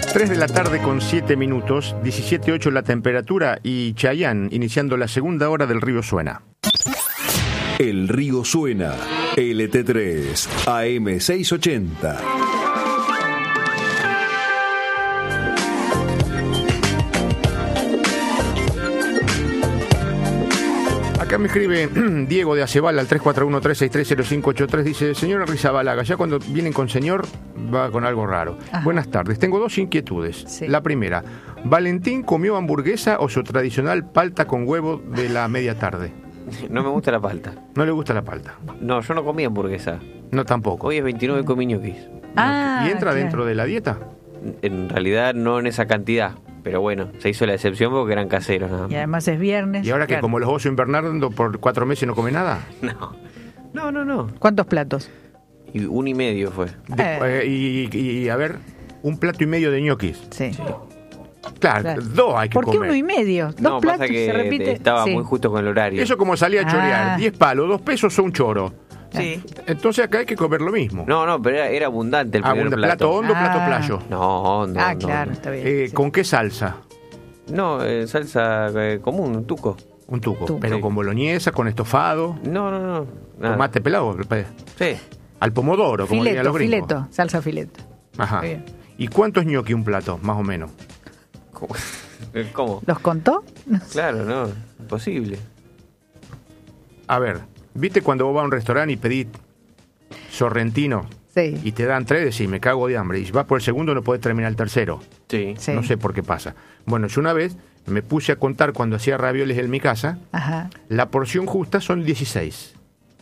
3 de la tarde con 7 minutos, 17:08 la temperatura y Chayanne iniciando la segunda hora del Río Suena. El Río Suena, LT3, AM680. Acá me escribe Diego de Acebal al 341-363-0583. Dice: señora Rizabalaga, ya cuando vienen con señor va con algo raro. Ajá. Buenas tardes, tengo dos inquietudes. Sí. La primera, ¿Valentín comió hamburguesa o su tradicional palta con huevo de la media tarde? No me gusta la palta. ¿No le gusta la palta? No, yo no comí hamburguesa. No, tampoco. Hoy es 29 y comí ñoquis. Ah, ¿Y entra claro. dentro de la dieta? En realidad no en esa cantidad. Pero bueno, se hizo la excepción porque eran caseros nada Y más. además es viernes. ¿Y ahora que claro. como los osos invernando por 4 meses no come nada? No. ¿Cuántos platos? Y 1,5 fue. Y a ver, un plato y medio de ñoquis. Sí. Claro, dos hay que ¿Por qué comer. 1,5? Dos No, platos pasa que se repite. estaba Sí. muy justo con el horario. Eso como salía a chorear, 10 palos, 2 pesos o un choro. Sí. Entonces acá hay que comer lo mismo. No, pero era abundante el primer Plato plato. hondo, plato Ah. playo. No, hondo. Ah, hondo, claro, hondo. está bien. Sí. ¿Con qué salsa? No, salsa común, un tuco. Un tuco. Tuco. Pero Sí. con boloñesa, con estofado, No. Nada. tomate pelado. Sí. Al pomodoro, como dirían los gringos. Fileto, salsa fileto. Ajá. Bien. ¿Y cuánto es ñoqui un plato, más o menos? ¿Cómo? ¿Los contó? Claro, no. Imposible. A ver, ¿viste cuando vos vas a un restaurante y pedís sorrentino y Sí. te dan 3, decís, me cago de hambre, y vas por el segundo no podés terminar el tercero? Sí. Sí. No sé por qué pasa. Bueno, yo una vez me puse a contar cuando hacía ravioles en mi casa, Ajá. la porción justa son 16,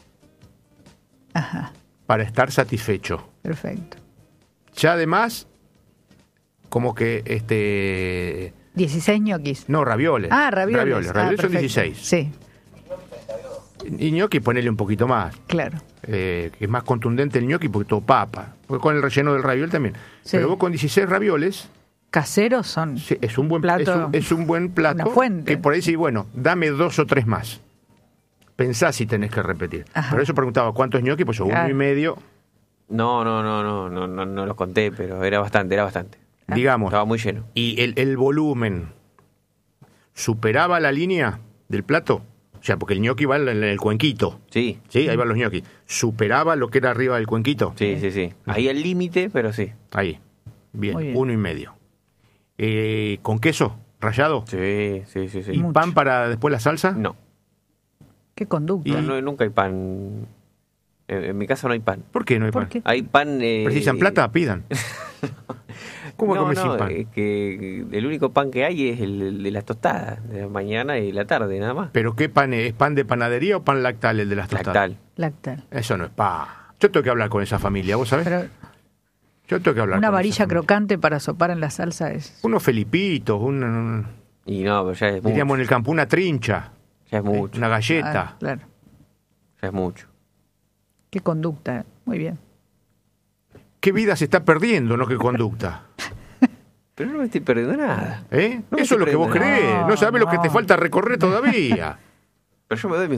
Ajá. para estar satisfecho. Perfecto. Ya además, como que, 16 ñoquis. no, ravioles. Ah, ravioles. Ravioles son Perfecto. 16. Sí, Y ñoqui ponele un poquito más, claro. que es más contundente el ñoqui porque todo papa. Porque con el relleno del raviol también. Sí. Pero vos con 16 ravioles, Caseros son. sí, es un buen Plato, es un buen plato. una fuente. Que por ahí sí, bueno, dame 2 o 3 más. Pensá si tenés que repetir. Ajá. Por eso preguntaba cuántos ñoqui, pues yo Claro. 1,5. No los conté, pero era bastante. Digamos. Estaba muy lleno. Y el volumen superaba la línea del plato. O sea, porque el ñoqui va en el cuenquito. Sí, Sí, ahí van los ñoquis. ¿Superaba lo que era arriba del cuenquito? sí. Ahí al límite, pero sí. Ahí. Bien, Muy bien. 1,5. ¿Con queso rallado? Sí. ¿Y Mucho. pan para después la salsa? No, Qué conducta. nunca hay pan. En mi casa no hay pan. ¿Por qué no hay ¿Por pan? qué? Hay pan... ¿Precisan plata? Pidan. ¿Cómo no, comes sin pan? es que el único pan que hay es el de las tostadas, de la mañana y la tarde, nada más. ¿Pero qué pan es? ¿Es pan de panadería o pan lactal el de las tostadas? Lactal. Lactal. Eso no es pan. Yo tengo que hablar con esa familia, ¿vos sabés? Pero Yo tengo que hablar una con esa varilla familia. crocante para sopar en la salsa es. Unos felipitos, Y no, pero ya es mucho. diríamos en el campo, una trincha, Ya es mucho. una galleta. Ah, claro. Ya es mucho. Qué conducta. Muy bien. ¿Qué vida se está perdiendo, no qué conducta? Pero no me estoy perdiendo nada. ¿Eh? No me Eso es lo que vos estoy creés. perdiendo. No sabés lo que te No. falta recorrer todavía. Pero yo me doy mis